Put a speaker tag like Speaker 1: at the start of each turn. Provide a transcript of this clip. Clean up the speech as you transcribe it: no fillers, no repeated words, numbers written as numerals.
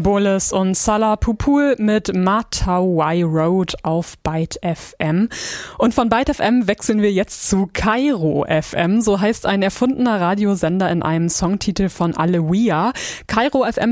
Speaker 1: Boles und Salah Pupul mit Matawai Road auf Byte FM. Und von Byte FM wechseln wir jetzt zu Kairo FM. So heißt ein erfundener Radiosender in einem Songtitel von Alewia. Kairo FM